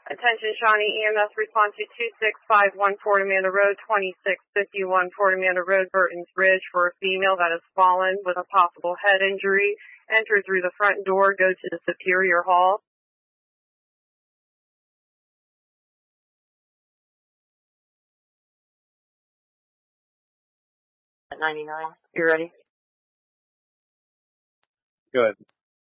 Attention Shawnee EMS response to 26514 Fort Amanda Road, 2651 Fort Amanda Road, Burton's Ridge, for a female that has fallen with a possible head injury. Enter through the front door, go to the Superior Hall. At 99, you ready? Good.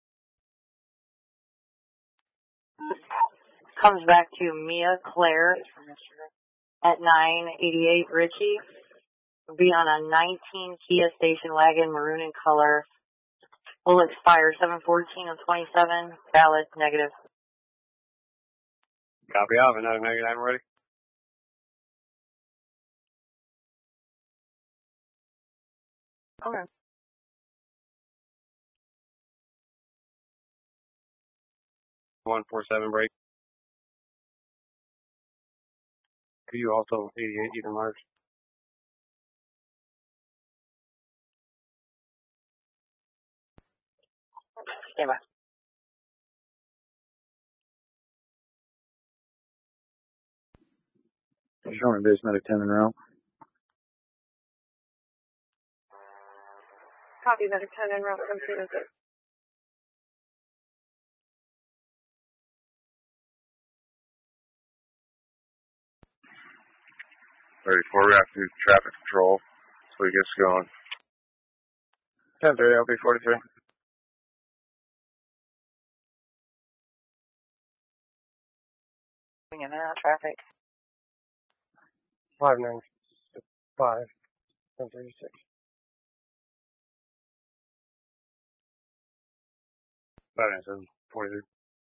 Comes back to Mia Claire at 988 Ritchie. Will be on a 19 Kia station wagon, maroon in color. Will expire 7/14 of 27. Valid negative. Copy off. Another negative. Ready? Okay. $147 break. Could you also 88 even large? Stand by. Showing base medic 10 en route. Copy, medic 10 en route. Come see this. 34, we have to do traffic control so he gets going. 10-3, LP 43. In and out traffic. 595, 1036. 597, 43.